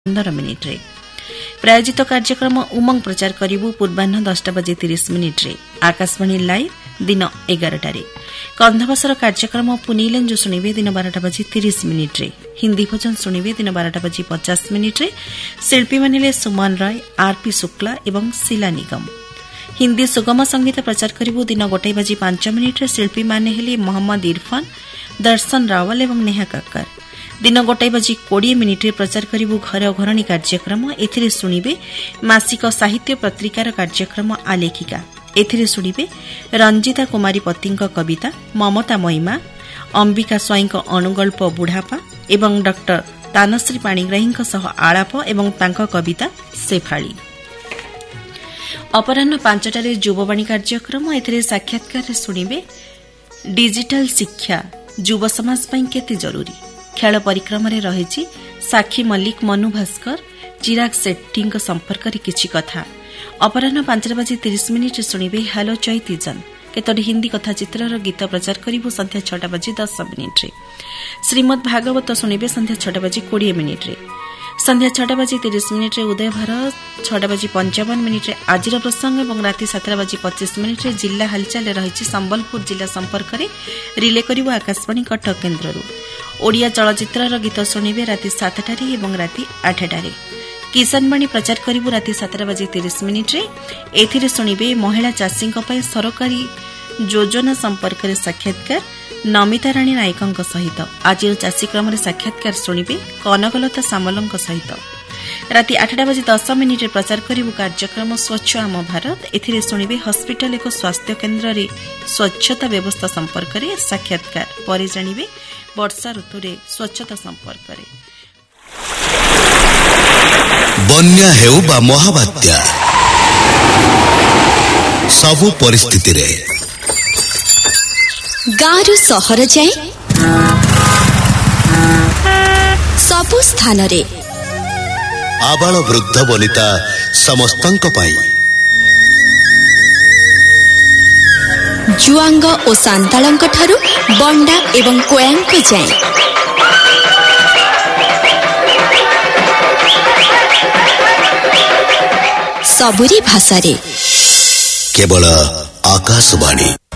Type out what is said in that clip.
15 मिनिट्रे प्रायोजित कार्यक्रम उमंग प्रचार करिबु पूर्वाह्न 10:30 आकाशवाणी लाइव दिन 11 कंधबसर कार्यक्रम पुनीलंजु शुणिबे दिन 12:30 हिंदी भोजन शुणिबे दिन 12:50 शिल्पी मानिले सुमन राय आरपी शुक्ला एवं शिला निगम हिंदी सुगम संगीत प्रचार करिबु दिन 1:05 शिल्पी माने हेले मोहम्मद इरफान दर्शन रावल एवं नेहा कक्कर दिन 1:20 प्रचार करिबु घर घरणी कार्यक्रम एथिरे शुणिबे मासिक साहित्य पत्रिकार कार्यक्रम आलेखिका एथिरे शुणिबे रंजिता कुमारी पतिंक कविता ममता महिमा अंबिका स्वाईंक अनुगल्प बुढ़ापा एवं डॉक्टर तानश्री पाणिग्राहींक सह आलाप एवं तांक कविता सेफाळी अपराह्न 5टारे युववाणी कार्यक्रम एथिरे साक्षात्कार शुणिबे डिजिटल शिक्षा युव समाज पई केते जरूरी खेल परिक्रम रही साक्षी मल्लिक मनु भास्कर चिराग सेट्टी संपर्क में किछि कथा अपराह्न 5:30 शुणिबे हेलो चैतीजन केतोटी हिंदी कथा चित्रर गीत प्रचार करिबु संध्या 6:10 श्रीमद् भागवत शुणिबे संध्या 6:20 संध्या 6:30 उदय भारत 6:55 आजिर प्रसंग और राति 7:25 जिला हालचाल रही संबलपुर जिला संपर्क में रिले करिबु आकाशवाणी कटक केन्द्र ओडिया चलचित्रर गीत शुणिबे राति 7टारे और राति 8टारे किसानवाणी प्रचार करिबु राति 7:30 एथिरे शुणिबे महिला चाषी सरकारी योजना संपर्क में साक्षात्कार नमिता राणी नायक सहित आज चाषी क्रम साक्षात्कार शुणिबे कनकलता सामल सहित राति 8:10 प्रचार करिबु कार्यक्रम स्वच्छ आम भारत एथिरे शुणिबे हॉस्पिटल एक स्वास्थ्य केन्द्र रे स्वच्छता व्यवस्था संपर्क में साक्षात्कार पर जानिबे वर्षा ऋतु रे स्वच्छता संपर्क रे बन्या हेउ बा महाबात्या सबु परिस्थिति रे गारु सहर जाए सबु स्थान रे आबाल वृद्ध वनिता समस्तंक पाई जुआंग और सांतालंक ठारू बंडा एवं कोयांक जाए सबुरी भाषा रे केवल आकाशवाणी।